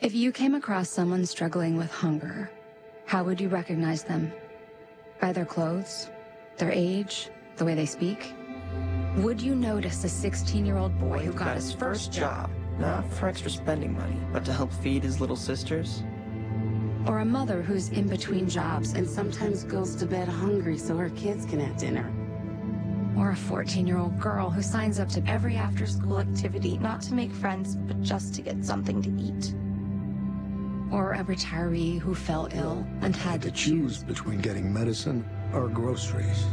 If you came across someone struggling with hunger, how would you recognize them? By their clothes, their age, the way they speak? Would you notice a 16-year-old boy who got his first job, not for extra spending money, but to help feed his little sisters? or a mother who's in between jobs And sometimes goes to bed hungry so her kids can have dinner. or a 14-year-old girl who signs up to every after-school activity not to make friends, but just to get something to eat? Or a retiree who fell ill and had to choose between getting medicine or groceries.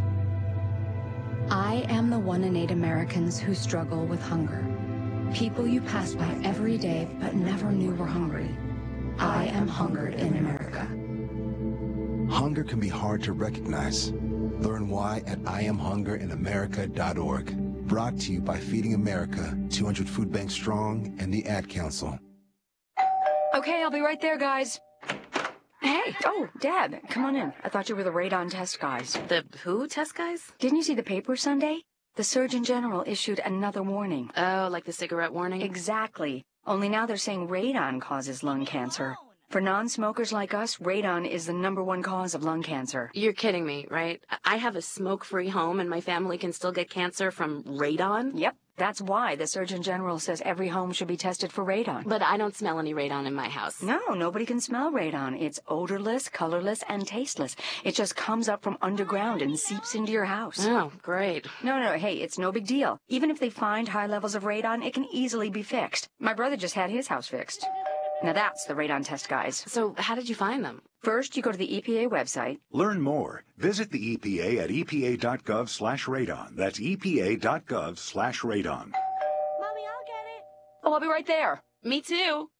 I am the 1 in 8 Americans who struggle with hunger. People you pass by every day but never knew were hungry. I am hungered in America. Hunger can be hard to recognize. Learn why at IamHungerInAmerica.org. Brought to you by Feeding America, 200 Food Banks Strong, and the Ad Council. Okay, I'll be right there, guys. Hey, oh, Deb, come on in. I thought you were the radon test guys. The who test guys? Didn't you see the paper Sunday? The Surgeon General issued another warning. Oh, like the cigarette warning? Exactly. Only now they're saying radon causes lung cancer. For non-smokers like us, radon is the #1 cause of lung cancer. You're kidding me, right? I have a smoke-free home and my family can still get cancer from radon? Yep. That's why the Surgeon General says every home should be tested for radon. But I don't smell any radon in my house. No, nobody can smell radon. It's odorless, colorless, and tasteless. It just comes up from underground and seeps into your house. Oh, great. No, hey, it's no big deal. Even if they find high levels of radon, it can easily be fixed. My brother just had his house fixed. Now that's the radon test guys. So how did you find them? First, you go to the EPA website. Learn more. Visit the EPA at epa.gov/radon. That's epa.gov/radon. Mommy, I'll get it. Oh, I'll be right there. Me too.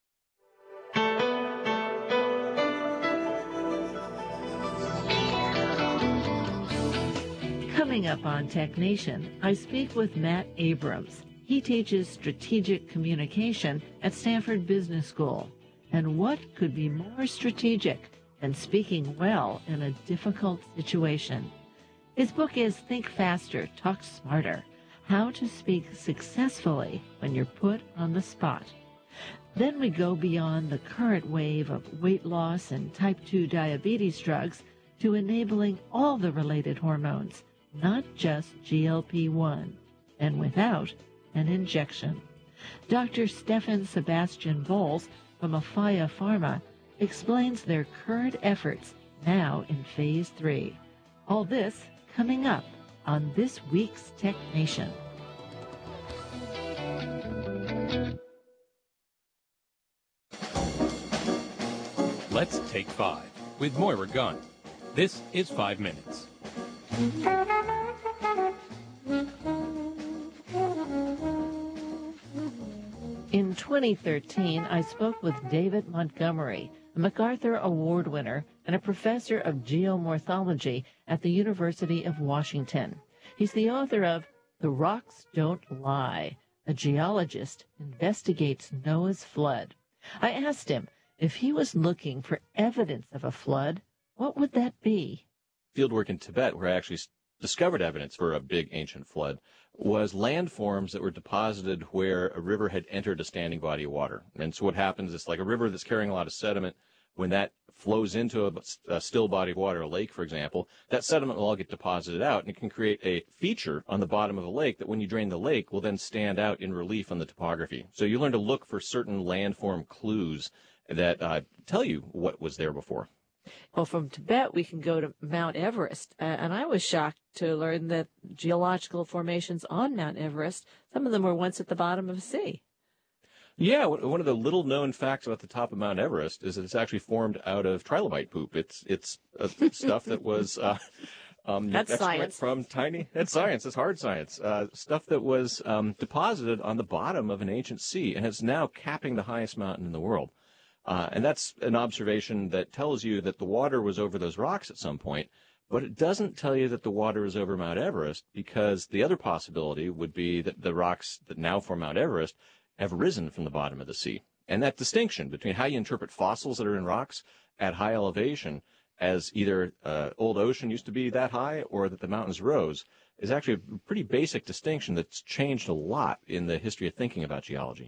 Coming up on Tech Nation, I speak with Matt Abrams. He teaches strategic communication at Stanford Business School. And what could be more strategic than speaking well in a difficult situation? His book is Think Faster, Talk Smarter: How to Speak Successfully When You're Put on the Spot. Then we go beyond the current wave of weight loss and type 2 diabetes drugs to enabling all the related hormones, not just GLP-1, and without an injection. Dr. Stefan Sebastian Bowles from Afia Pharma explains their current efforts now in Phase 3. All this coming up on this week's Tech Nation. Let's Take 5 with Moira Gunn. This is 5 Minutes. In 2013, I spoke with David Montgomery, a MacArthur Award winner and a professor of geomorphology at the University of Washington. He's the author of The Rocks Don't Lie. A geologist investigates Noah's flood. I asked him if he was looking for evidence of a flood, what would that be? Fieldwork in Tibet, where I actually discovered evidence for a big ancient flood, was landforms that were deposited where a river had entered a standing body of water. And so what happens is, like a river that's carrying a lot of sediment, when that flows into a still body of water, a lake, for example, that sediment will all get deposited out, and it can create a feature on the bottom of the lake that when you drain the lake will then stand out in relief on the topography. So you learn to look for certain landform clues that tell you what was there before. Well, from Tibet, we can go to Mount Everest. And I was shocked to learn that geological formations on Mount Everest, some of them were once at the bottom of the sea. Yeah, one of the little-known facts about the top of Mount Everest is that it's actually formed out of trilobite poop. It's stuff that was that's science. From tiny. That's science. It's hard science. Stuff that was deposited on the bottom of an ancient sea, and it's now capping the highest mountain in the world. And that's an observation that tells you that the water was over those rocks at some point, but it doesn't tell you that the water is over Mount Everest, because the other possibility would be that the rocks that now form Mount Everest have risen from the bottom of the sea. And that distinction between how you interpret fossils that are in rocks at high elevation as either old ocean used to be that high or that the mountains rose is actually a pretty basic distinction that's changed a lot in the history of thinking about geology.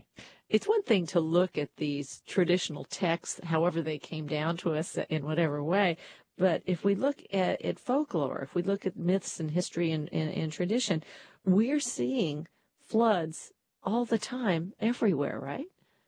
It's one thing to look at these traditional texts, however they came down to us in whatever way, but if we look at folklore, if we look at myths and history and tradition, we're seeing floods all the time, everywhere, right?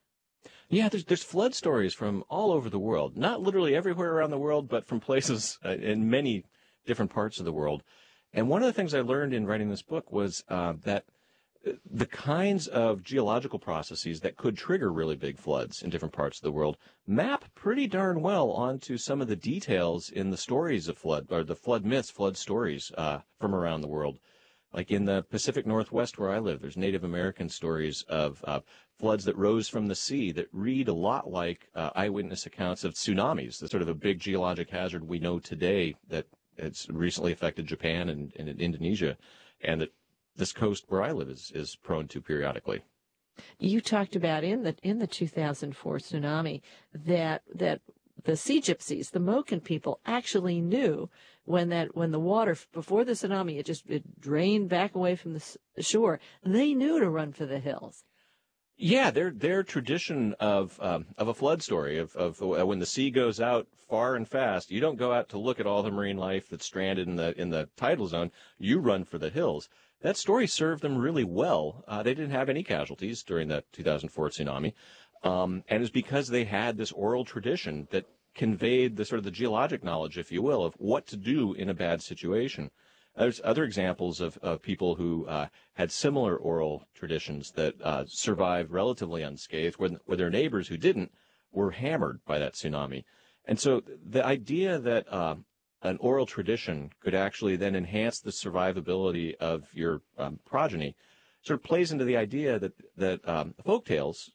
Yeah, there's flood stories from all over the world. Not literally everywhere around the world, but from places in many different parts of the world. And one of the things I learned in writing this book was that the kinds of geological processes that could trigger really big floods in different parts of the world map pretty darn well onto some of the details in the stories of flood, or the flood myths, flood stories from around the world. Like in the Pacific Northwest where I live, there's Native American stories of floods that rose from the sea that read a lot like eyewitness accounts of tsunamis, the sort of a big geologic hazard we know today that it's recently affected Japan and Indonesia, and that this coast where I live is prone to periodically. You talked about in the 2004 tsunami that the sea gypsies, the Moken people, actually knew when the water before the tsunami it drained back away from the shore. They knew to run for the hills. Yeah, their tradition of a flood story of when the sea goes out far and fast. You don't go out to look at all the marine life that's stranded in the tidal zone. You run for the hills. That story served them really well. They didn't have any casualties during the 2004 tsunami, and it was because they had this oral tradition that conveyed the sort of the geologic knowledge, if you will, of what to do in a bad situation. There's other examples of people who had similar oral traditions that survived relatively unscathed, where their neighbors who didn't were hammered by that tsunami. And so the idea that an oral tradition could actually then enhance the survivability of your progeny sort of plays into the idea that folk tales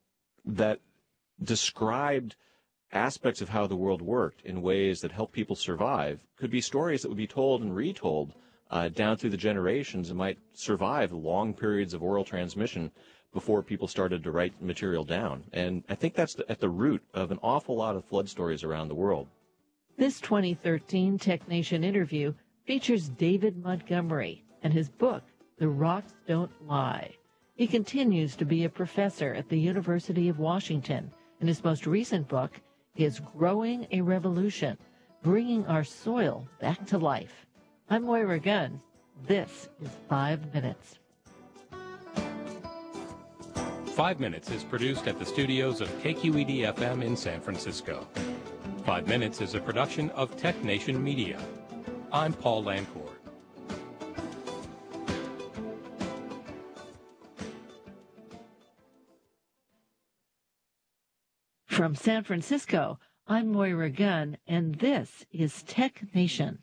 that described aspects of how the world worked in ways that help people survive could be stories that would be told and retold down through the generations and might survive long periods of oral transmission before people started to write material down. And I think that's at the root of an awful lot of flood stories around the world. This 2013 TechNation interview features David Montgomery and his book, The Rocks Don't Lie. He continues to be a professor at the University of Washington, and his most recent book is Growing a Revolution, Bringing Our Soil Back to Life. I'm Moira Gunn. This is 5 Minutes. 5 Minutes is produced at the studios of KQED-FM in San Francisco. 5 Minutes is a production of TechNation Media. I'm Paul Lancourt. From San Francisco, I'm Moira Gunn, and this is Tech Nation.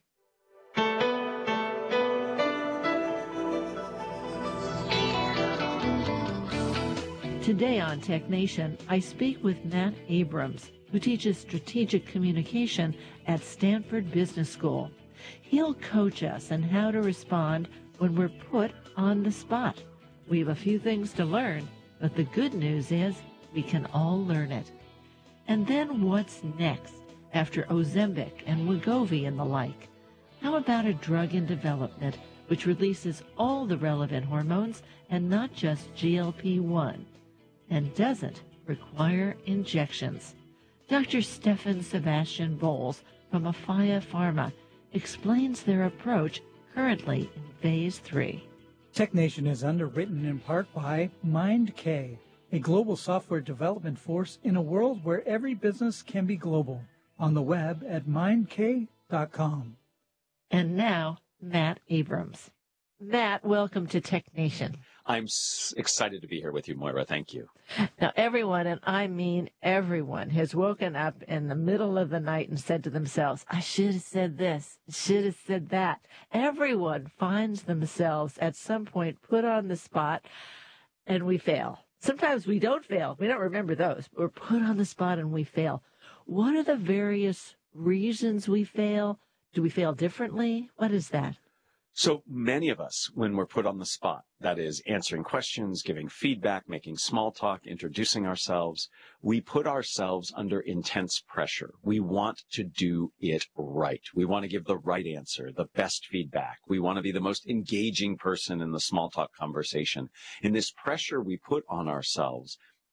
Today on Tech Nation, I speak with Matt Abrams, who teaches strategic communication at Stanford Business School. He'll coach us on how to respond when we're put on the spot. We have a few things to learn, but the good news is we can all learn it. And then what's next after Ozempic and Wegovy and the like? How about a drug in development which releases all the relevant hormones and not just GLP-1 and doesn't require injections? Dr. Stefan Sebastian Bowles from Afia Pharma explains their approach currently in Phase 3. TechNation is underwritten in part by MindK, a global software development force in a world where every business can be global. On the web at mindk.com. And now, Matt Abrams. Matt, welcome to TechNation. I'm excited to be here with you, Moira. Thank you. Now, everyone, and I mean everyone, has woken up in the middle of the night and said to themselves, I should have said this, should have said that. Everyone finds themselves at some point put on the spot, and we fail. Sometimes we don't fail. We don't remember those. We're put on the spot and we fail. What are the various reasons we fail? Do we fail differently? What is that? So many of us, when we're put on the spot, that is answering questions, giving feedback, making small talk, introducing ourselves, we put ourselves under intense pressure. We want to do it right. We want to give the right answer, the best feedback. We want to be the most engaging person in the small talk conversation. In this pressure we put on ourselves,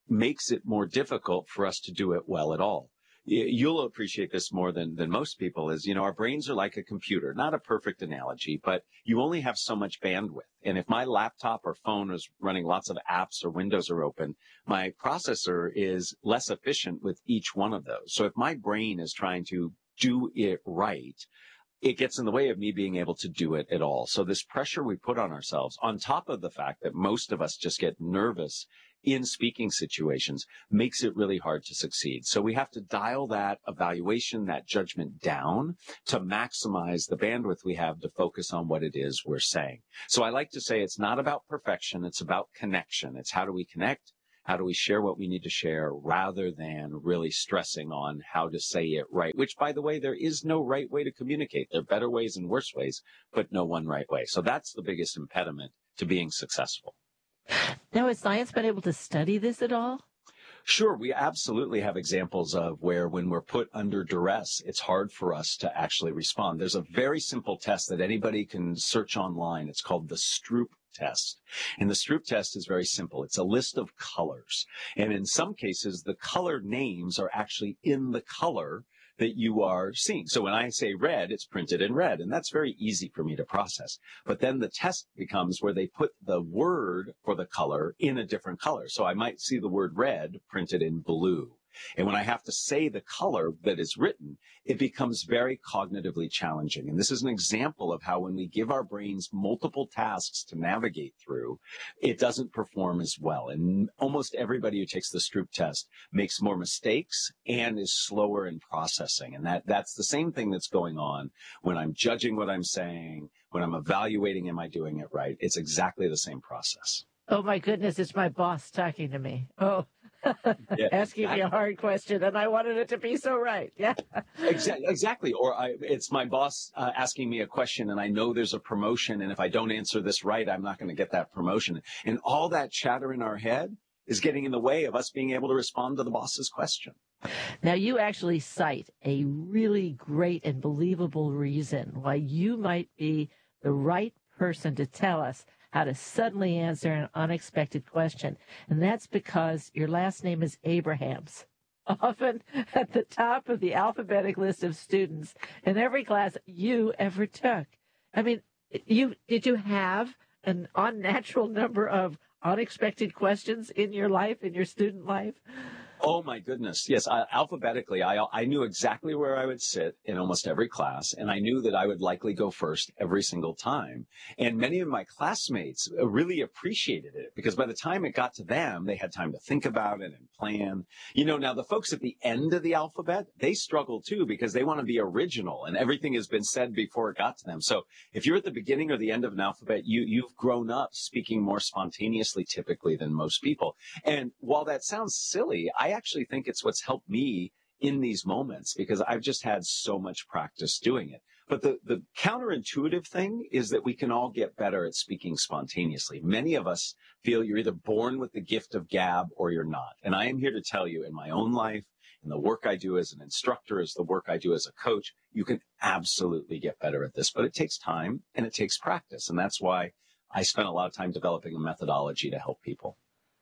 makes it more difficult for us to do it well at all. You'll appreciate this more than most people is, our brains are like a computer, not a perfect analogy, but you only have so much bandwidth. And if my laptop or phone is running lots of apps or windows are open, my processor is less efficient with each one of those. So if my brain is trying to do it right, it gets in the way of me being able to do it at all. So this pressure we put on ourselves, on top of the fact that most of us just get nervous in speaking situations, makes it really hard to succeed. So we have to dial that evaluation, that judgment down to maximize the bandwidth we have to focus on what it is we're saying. So I like to say it's not about perfection, it's about connection. It's how do we connect? How do we share what we need to share rather than really stressing on how to say it right? Which, by the way, there is no right way to communicate. There are better ways and worse ways, but no one right way. So that's the biggest impediment to being successful. Now, has science been able to study this at all? Sure, we absolutely have examples of where when we're put under duress, it's hard for us to actually respond. There's a very simple test that anybody can search online. It's called the Stroop test. And the Stroop test is very simple. It's a list of colors. And in some cases, the color names are actually in the color that you are seeing. So when I say red, it's printed in red, and that's very easy for me to process. But then the test becomes where they put the word for the color in a different color. So I might see the word red printed in blue. And when I have to say the color that is written, it becomes very cognitively challenging. And this is an example of how when we give our brains multiple tasks to navigate through, it doesn't perform as well. And almost everybody who takes the Stroop test makes more mistakes and is slower in processing. And that's the same thing that's going on when I'm judging what I'm saying, when I'm evaluating, am I doing it right? It's exactly the same process. Oh, my goodness, it's my boss talking to me. Oh. Yeah, asking me a hard question, and I wanted it to be so right. Yeah, exactly. Or it's my boss asking me a question, and I know there's a promotion, and if I don't answer this right, I'm not going to get that promotion. And all that chatter in our head is getting in the way of us being able to respond to the boss's question. Now, you actually cite a really great and believable reason why you might be the right person to tell us how to suddenly answer an unexpected question. And that's because your last name is Abrahams, often at the top of the alphabetic list of students in every class you ever took. I mean, did you have an unnatural number of unexpected questions in your life, in your student life? Oh, my goodness. Yes, alphabetically, I knew exactly where I would sit in almost every class, and I knew that I would likely go first every single time. And many of my classmates really appreciated it because by the time it got to them, they had time to think about it and plan. Now the folks at the end of the alphabet, they struggle too because they want to be original and everything has been said before it got to them. So if you're at the beginning or the end of an alphabet, you've grown up speaking more spontaneously typically than most people. And while that sounds silly, I actually think it's what's helped me in these moments because I've just had so much practice doing it. But the counterintuitive thing is that we can all get better at speaking spontaneously. Many of us feel you're either born with the gift of gab or you're not. And I am here to tell you in my own life, in the work I do as an instructor, as the work I do as a coach, you can absolutely get better at this. But it takes time and it takes practice. And that's why I spent a lot of time developing a methodology to help people.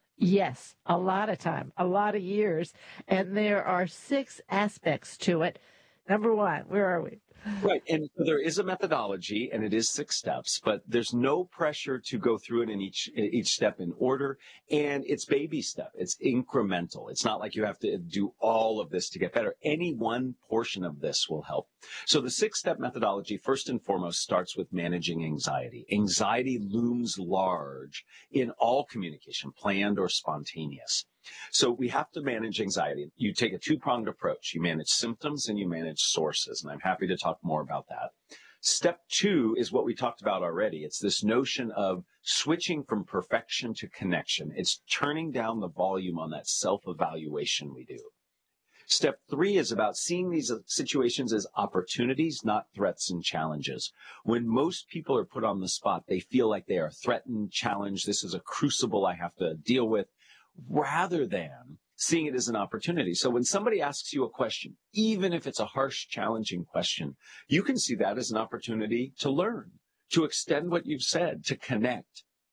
Yes, a lot of time, a lot of years. And there are 6 aspects to it. Number 1, where are we? Right. And there is a methodology and it is 6 steps, but there's no pressure to go through it in each step in order. And it's baby step. It's incremental. It's not like you have to do all of this to get better. Any one portion of this will help. So the 6-step methodology, first and foremost, starts with managing anxiety. Anxiety looms large in all communication, planned or spontaneous. So we have to manage anxiety. You take a 2-pronged approach. You manage symptoms and you manage sources. And I'm happy to talk more about that. Step 2 is what we talked about already. It's this notion of switching from perfection to connection. It's turning down the volume on that self-evaluation we do. Step 3 is about seeing these situations as opportunities, not threats and challenges. When most people are put on the spot, they feel like they are threatened, challenged. This is a crucible I have to deal with, rather than seeing it as an opportunity. So when somebody asks you a question, even if it's a harsh, challenging question, you can see that as an opportunity to learn, to extend what you've said, to connect,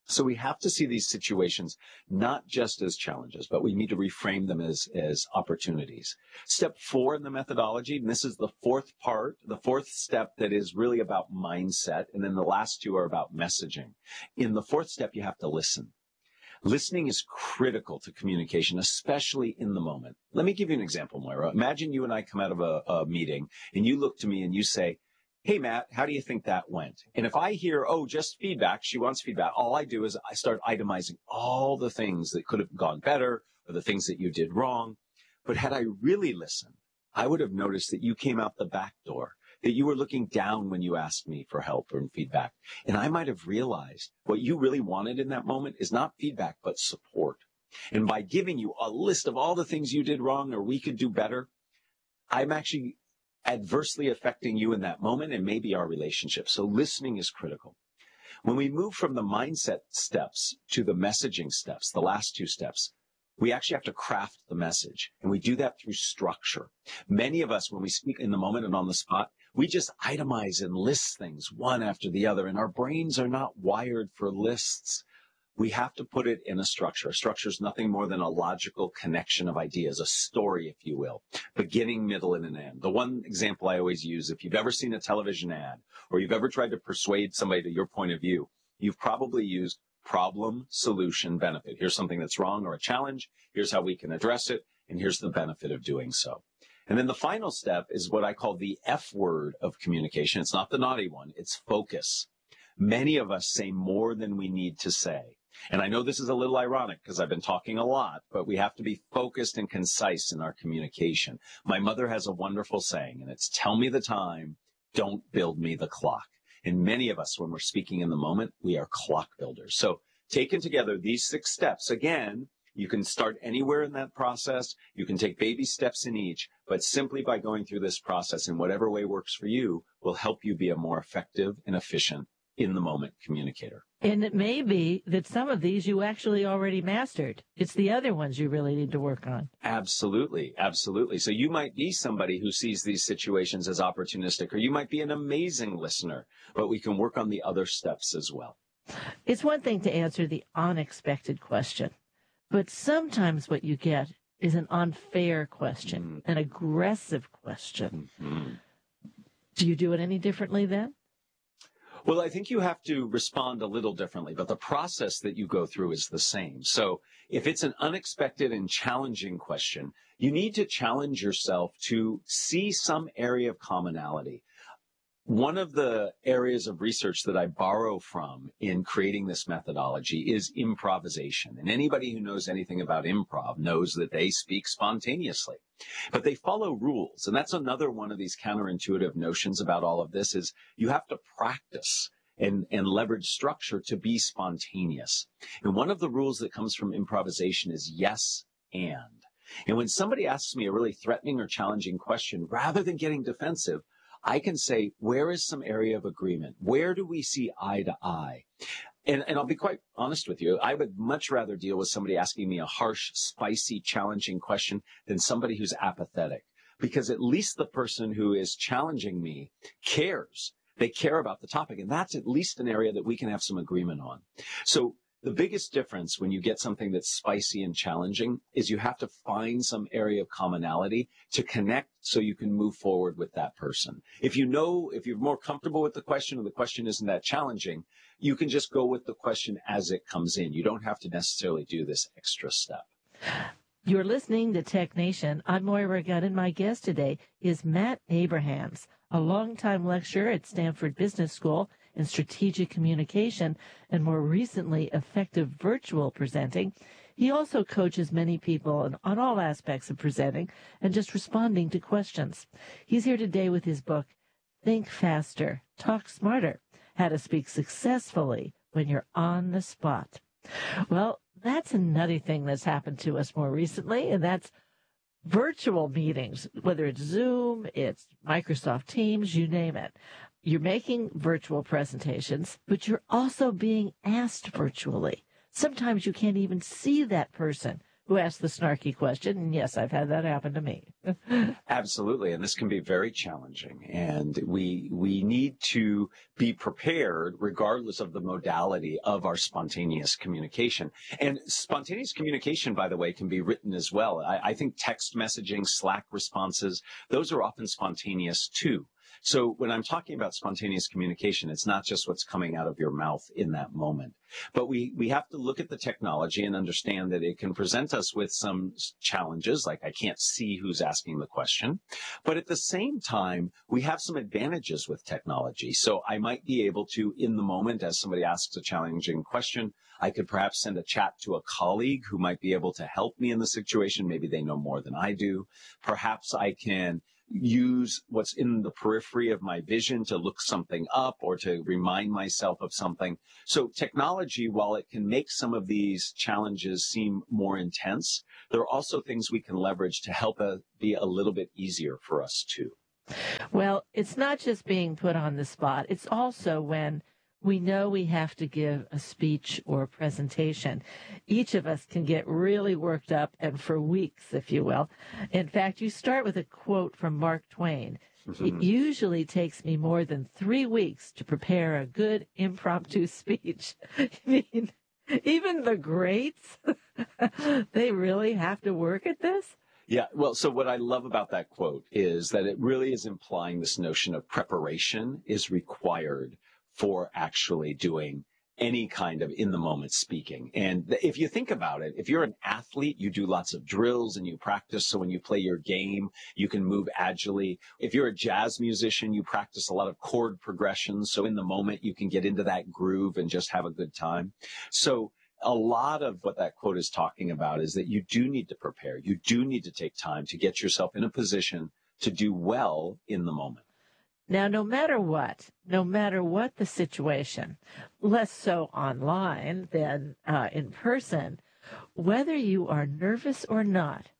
So we have to see these situations not just as challenges, but we need to reframe them as opportunities. Step 4 in the methodology, and this is the fourth part, the fourth step that is really about mindset, and then the last 2 are about messaging. In the fourth step, you have to listen. Listening is critical to communication, especially in the moment. Let me give you an example, Moira. Imagine you and I come out of a meeting, and you look to me and you say, "Hey, Matt, how do you think that went?" And if I hear, "Oh, just feedback," she wants feedback, all I do is I start itemizing all the things that could have gone better or the things that you did wrong. But had I really listened, I would have noticed that you came out the back door, that you were looking down when you asked me for help or feedback. And I might have realized what you really wanted in that moment is not feedback, but support. And by giving you a list of all the things you did wrong or we could do better, I'm actually adversely affecting you in that moment and maybe our relationship. So listening is critical. When we move from the mindset steps to the messaging steps, the last 2 steps, we actually have to craft the message. And we do that through structure. Many of us, when we speak in the moment and on the spot, we just itemize and list things one after the other. And our brains are not wired for lists. We have to put it in a structure. A structure is nothing more than a logical connection of ideas, a story, if you will, beginning, middle, and an end. The one example I always use, if you've ever seen a television ad or you've ever tried to persuade somebody to your point of view, you've probably used problem, solution, benefit. Here's something that's wrong or a challenge. Here's how we can address it. And here's the benefit of doing so. And then the final step is what I call the F word of communication. It's not the naughty one. It's focus. Many of us say more than we need to say. And I know this is a little ironic because I've been talking a lot, but we have to be focused and concise in our communication. My mother has a wonderful saying, and it's tell me the time, don't build me the clock. And many of us, when we're speaking in the moment, we are clock builders. So taken together, these 6 steps, again, you can start anywhere in that process. You can take baby steps in each, but simply by going through this process in whatever way works for you will help you be a more effective and efficient in-the-moment communicator. And it may be that some of these you actually already mastered. It's the other ones you really need to work on. Absolutely. Absolutely. So you might be somebody who sees these situations as opportunistic, or you might be an amazing listener, but we can work on the other steps as well. It's one thing to answer the unexpected question, but sometimes what you get is an unfair question, an aggressive question. Do you do it any differently then? Well, I think you have to respond a little differently, but the process that you go through is the same. So if it's an unexpected and challenging question, you need to challenge yourself to see some area of commonality. One of the areas of research that I borrow from in creating this methodology is improvisation. And anybody who knows anything about improv knows that they speak spontaneously, but they follow rules. And that's another one of these counterintuitive notions about all of this is you have to practice and leverage structure to be spontaneous. And one of the rules that comes from improvisation is yes and. And when somebody asks me a really threatening or challenging question, rather than getting defensive, I can say, where is some area of agreement? Where do we see eye to eye? And I'll be quite honest with you. I would much rather deal with somebody asking me a harsh, spicy, challenging question than somebody who's apathetic. Because at least the person who is challenging me cares. They care about the topic. And that's at least an area that we can have some agreement on. So the biggest difference when you get something that's spicy and challenging is you have to find some area of commonality to connect so you can move forward with that person. If you're more comfortable with the question or the question isn't that challenging, you can just go with the question as it comes in. You don't have to necessarily do this extra step. You're listening to Tech Nation. I'm Moira Gunn, and my guest today is Matt Abrahams, a longtime lecturer at Stanford Business School in strategic communication and more recently effective virtual presenting. He also coaches many people on all aspects of presenting and just responding to questions. He's here today with his book, Think Faster, Talk Smarter, How to Speak Successfully When You're on the Spot. Well, that's a nutty thing that's happened to us more recently, and that's virtual meetings, whether it's Zoom, it's Microsoft Teams, you name it. You're making virtual presentations, but you're also being asked virtually. Sometimes you can't even see that person who asks the snarky question. And yes, I've had that happen to me. Absolutely. And this can be very challenging. And we need to be prepared regardless of the modality of our spontaneous communication. And spontaneous communication, by the way, can be written as well. I think text messaging, Slack responses, those are often spontaneous too. So when I'm talking about spontaneous communication, it's not just what's coming out of your mouth in that moment. But we have to look at the technology and understand that it can present us with some challenges, like I can't see who's asking the question. But at the same time, we have some advantages with technology. So I might be able to, in the moment, as somebody asks a challenging question, I could perhaps send a chat to a colleague who might be able to help me in the situation. Maybe they know more than I do. Perhaps I can use what's in the periphery of my vision to look something up or to remind myself of something. So technology, while it can make some of these challenges seem more intense, there are also things we can leverage to help it be a little bit easier for us too. Well, it's not just being put on the spot. It's also when we know we have to give a speech or a presentation. Each of us can get really worked up, and for weeks, if you will. In fact, you start with a quote from Mark Twain. It usually takes me more than 3 weeks to prepare a good impromptu speech. I mean, even the greats, they really have to work at this? Yeah, well, so what I love about that quote is that it really is implying this notion of preparation is required for actually doing any kind of in-the-moment speaking. And if you think about it, if you're an athlete, you do lots of drills and you practice. So when you play your game, you can move agilely. If you're a jazz musician, you practice a lot of chord progressions. So in the moment, you can get into that groove and just have a good time. So a lot of what that quote is talking about is that you do need to prepare. You do need to take time to get yourself in a position to do well in the moment. Now, no matter what the situation, less so online than in person, whether you are nervous or not,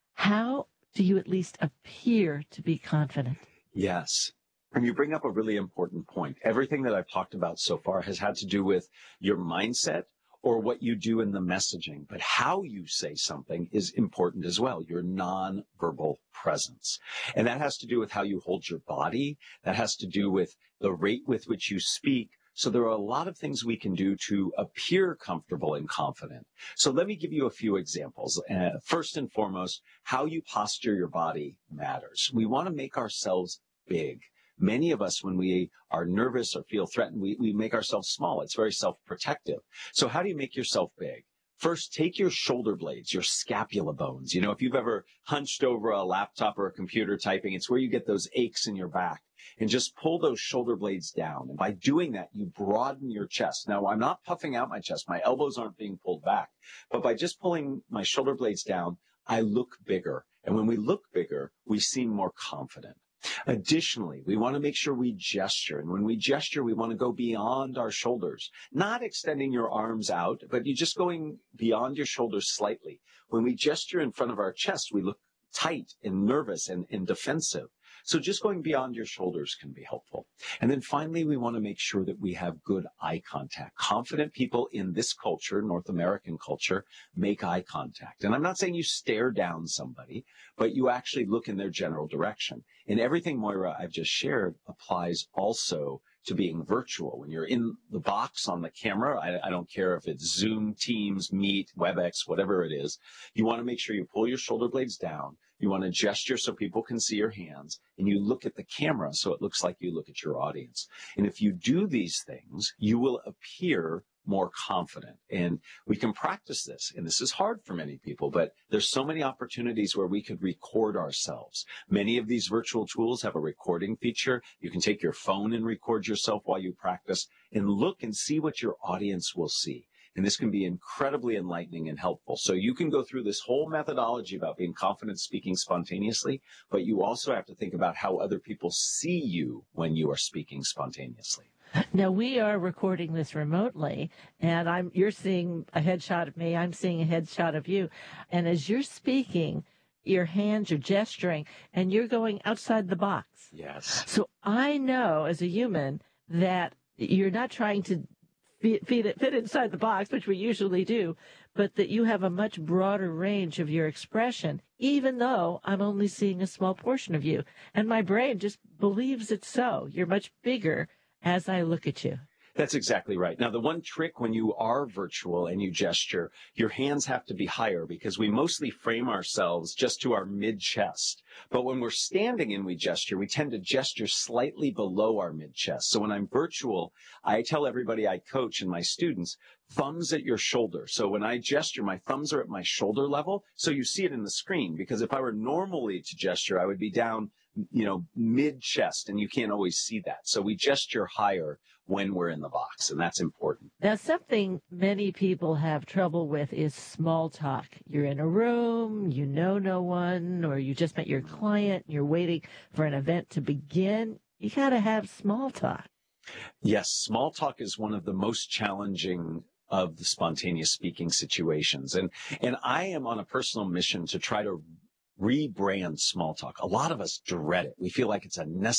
how do you at least appear to be confident? Yes. And you bring up a really important point. Everything that I've talked about so far has had to do with your mindset or what you do in the messaging. But how you say something is important as well, your nonverbal presence. And that has to do with how you hold your body. That has to do with the rate with which you speak. So there are a lot of things we can do to appear comfortable and confident. So let me give you a few examples. First and foremost, how you posture your body matters. We want to make ourselves big. Many of us, when we are nervous or feel threatened, we make ourselves small. It's very self-protective. So how do you make yourself big? First, take your shoulder blades, your scapula bones. You know, if you've ever hunched over a laptop or a computer typing, it's where you get those aches in your back. And just pull those shoulder blades down. And by doing that, you broaden your chest. Now, I'm not puffing out my chest. My elbows aren't being pulled back. But by just pulling my shoulder blades down, I look bigger. And when we look bigger, we seem more confident. Additionally, we want to make sure we gesture. And when we gesture, we want to go beyond our shoulders, not extending your arms out, but you're just going beyond your shoulders slightly. When we gesture in front of our chest, we look tight and nervous and defensive. So just going beyond your shoulders can be helpful. And then finally, we want to make sure that we have good eye contact. Confident people in this culture, North American culture, make eye contact. And I'm not saying you stare down somebody, but you actually look in their general direction. And everything, Moira, I've just shared applies also to being virtual. When you're in the box on the camera, I don't care if it's Zoom, Teams, Meet, WebEx, whatever it is, you want to make sure you pull your shoulder blades down. You want to gesture so people can see your hands, and you look at the camera so it looks like you look at your audience. And if you do these things, you will appear more confident. And we can practice this. And this is hard for many people, but there's so many opportunities where we could record ourselves. Many of these virtual tools have a recording feature. You can take your phone and record yourself while you practice and look and see what your audience will see. And this can be incredibly enlightening and helpful. So you can go through this whole methodology about being confident speaking spontaneously, but you also have to think about how other people see you when you are speaking spontaneously. Now, we are recording this remotely, and you're seeing a headshot of me, I'm seeing a headshot of you. And as you're speaking, your hands are gesturing, and you're going outside the box. Yes. So I know, as a human, that you're not trying to fit inside the box, which we usually do, but that you have a much broader range of your expression, even though I'm only seeing a small portion of you. And my brain just believes it's so. You're much bigger as I look at you. That's exactly right. Now, the one trick when you are virtual and you gesture, your hands have to be higher because we mostly frame ourselves just to our mid-chest. But when we're standing and we gesture, we tend to gesture slightly below our mid-chest. So when I'm virtual, I tell everybody I coach and my students, thumbs at your shoulder. So when I gesture, my thumbs are at my shoulder level. So you see it in the screen, because if I were normally to gesture, I would be down, mid-chest, and you can't always see that. So we gesture higher when we're in the box, and that's important. Now, something many people have trouble with is small talk. You're in a room, you know no one, or you just met your client, and you're waiting for an event to begin. You got to have small talk. Yes, small talk is one of the most challenging of the spontaneous speaking situations. And I am on a personal mission to try to rebrand small talk. A lot of us dread it. We feel like it's a necessary